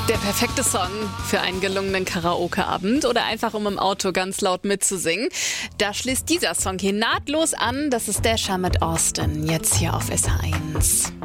Der perfekte Song für einen gelungenen Karaoke-Abend oder einfach um im Auto ganz laut mitzusingen. Da schließt dieser Song hier nahtlos an. Das ist der Shamet Austin, jetzt hier auf SH1.